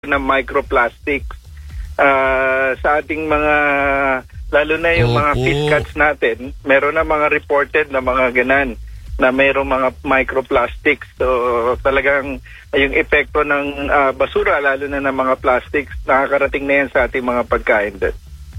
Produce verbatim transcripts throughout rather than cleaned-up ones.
na microplastics uh, sa ating mga, lalo na yung Opo. mga fish cuts natin, meron na mga reported na mga ganan na mayroong mga microplastics. So talagang yung epekto ng uh, basura, lalo na ng mga plastics, nakakarating na yan sa ating mga pagkain din.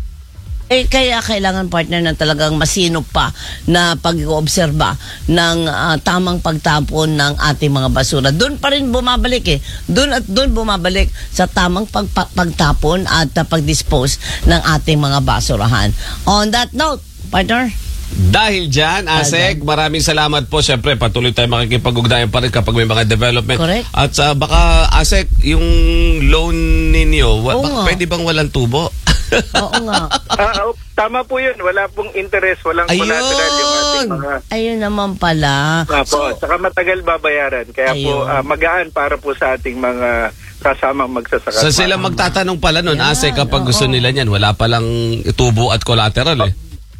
Eh, kaya kailangan, partner, na talagang masinop pa na pag-oobserba ng uh, tamang pagtapon ng ating mga basura. Doon pa rin bumabalik eh. Doon at doon bumabalik sa tamang pag pagtapon at uh, pag-dispose ng ating mga basurahan. On that note, partner, dahil dyan, Asek, maraming salamat po. Siyempre, patuloy tayo makikipag-ugnayan pa rin kapag may mga development. Correct. At uh, baka, Asek, yung loan ninyo, wa- Oo baka nga. pwede bang walang tubo? Oo nga. Uh, tama po yun. Wala pong interest, walang Ayun! collateral yung ating mga... Ayun naman pala. Apo, So, saka matagal babayaran. Kaya po, Ayun. uh, magaan para po sa ating mga kasamang magsasaka. So sila magtatanong pala nun, Yan, Asek, kapag gusto oo. nila niyan, wala palang tubo at collateral eh.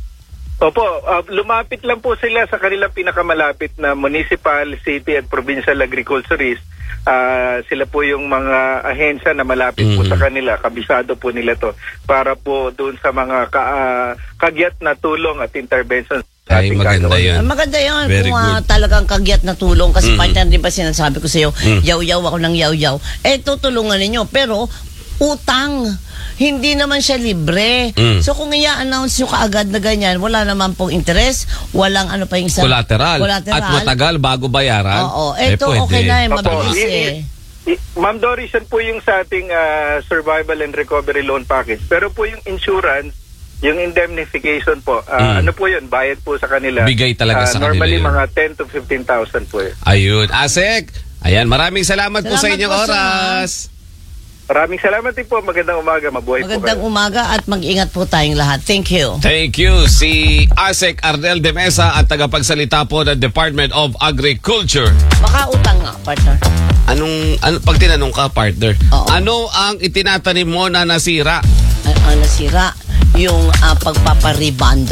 Opo, uh, lumapit lang po sila sa kanilang pinakamalapit na municipal, city at provincial agriculturist. Uh, sila po yung mga ahensya na malapit Mm-hmm. po sa kanila, kabisado po nila to, para po doon sa mga ka, uh, kagyat na tulong at intervention. Ay, maganda yun. Ah, maganda yun. Very Kung ah, good. talagang kagyat na tulong. Kasi Mm. partner, di ba sinasabi ko sa'yo, Mm. yaw-yaw ako ng yaw-yaw. Eh, tutulungan ninyo. Pero, utang. Hindi naman siya libre. Mm. So, kung i-announce nyo kaagad na ganyan, wala naman pong interest, walang ano pa yung sa... Collateral. Collateral. At matagal bago bayaran. Oo. eh, Eto, pwede. okay na eh. Opo, Mabilis i- eh. i- Ma'am Doris, yan po yung sa ating uh, survival and recovery loan package. Pero po yung insurance, yung indemnification po, uh, Mm. ano po yun, bayad po sa kanila. Bigay talaga Uh, sa kanila normally yun. mga ten to fifteen thousand po yun. Ayun. Asek, ayan, maraming salamat, po sa Salamat inyong po, sir. oras. Maraming salamat din po. Magandang umaga. Mabuhay Magandang po kayo. umaga at mag-ingat po tayong lahat. Thank you. Thank you. Si Asek Arnel de Mesa at tagapagsalita po ng Department of Agriculture. Baka utang nga, partner. Anong, ano, pag tinanong ka, partner, Oo. ano ang itinatanim mo na nasira? Ang ang nasira, yung uh, pagpapariband.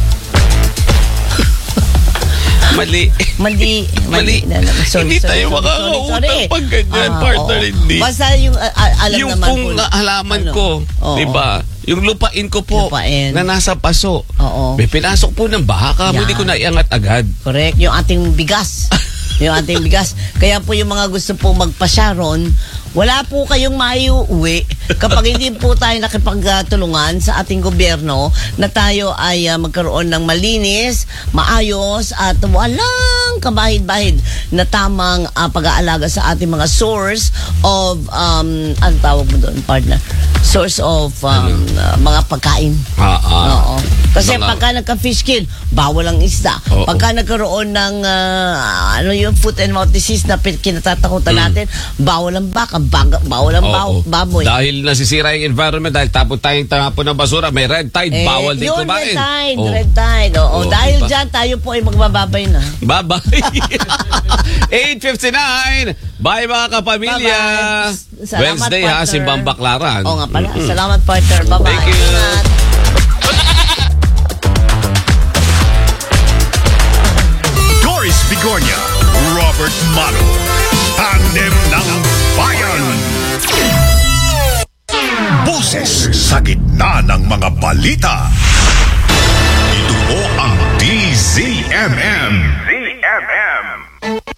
Mali. Mali. Mali. na naman. Sorry, Hindi sorry, tayo sorry, makakautang sorry, sorry. pag ganyan, Ah, partner, oo. hindi. Basta yung uh, uh, alam Yung naman pong po. uh, halaman Ano? ko, Oo. di ba? Yung lupain ko po, Lupain. na nasa paso. Oo. May pinasok po ng baka, Yan. hindi ko na iangat agad. Correct. Yung ating bigas. yung ating bigas. Kaya po yung mga gusto po magpasyaron, wala po kayong maiuwi kapag hindi po tayo nakipagtulungan sa ating gobyerno na tayo ay uh, magkaroon ng malinis, maayos at walang kabahid-bahid na tamang uh, pag-aalaga sa ating mga source of um, ano tawag mo doon, partner? Source of um, uh, mga pagkain. Ah, ah. Oo. Kasi Mga- pagka nagka-fish kill, bawal ang isda. Oo. Pagka nagkaroon ng ah, ano yung foot and mouth disease na pin- kinatatakutan natin, bawal ang baka, bag- bawal ang baw- Oo. baboy. Dahil nasisira yung environment, dahil tapon tayong tapon ng basura, may red tide, Eh, bawal din yun, kumain. red tide, Oh. red tide. Oo. Oo, Dahil diba? dyan, tayo po ay magbababay na. Bye-bye. eight fifty-nine. Bye mga kapamilya. Bye-bye. Salamat, Wednesday ha, partner. Simbang Baklaran. Oo nga pala. Mm-mm. Salamat, partner. Bye-bye. Thank you. Ingat. Doris Bigornia, Robert Mano, Tandem ng Bayan. Boses sa gitna ng mga balita. Ito po ang D Z M M.